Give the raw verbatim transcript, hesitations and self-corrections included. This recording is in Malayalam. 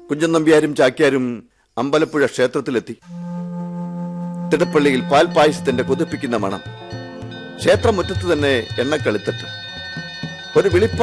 കുഞ്ചൻ നമ്പ്യാരും ചാക്യാരും അമ്പലപ്പുഴ ക്ഷേത്രത്തിലെത്തി. തിടപ്പള്ളിയിൽ പാൽപായസത്തിന്റെ കൊതിപ്പിക്കുന്ന മണം. ക്ഷേത്രമുറ്റത്ത് തന്നെ എണ്ണക്കളിത്തട്ട്. ഒരു വിളിപ്പ